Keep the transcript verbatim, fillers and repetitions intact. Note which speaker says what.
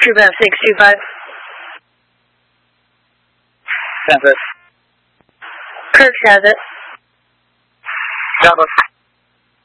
Speaker 1: Troop F six two five.
Speaker 2: Census.
Speaker 1: Kirk has it.
Speaker 2: Java.